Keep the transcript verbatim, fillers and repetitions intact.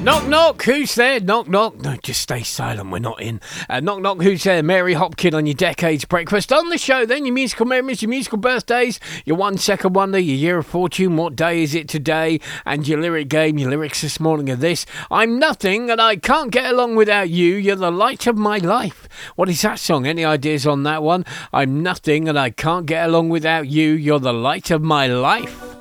Knock, knock, who's there? Knock, knock. No, just stay silent, we're not in. Uh, knock, knock, who's there? Mary Hopkin on your Decades Breakfast. On the show then, your musical memories, your musical birthdays, your one second wonder, your year of fortune, what day is it today, and your lyric game, your lyrics this morning are this. I'm nothing and I can't get along without you, you're the light of my life. What is that song? Any ideas on that one? I'm nothing and I can't get along without you, you're the light of my life.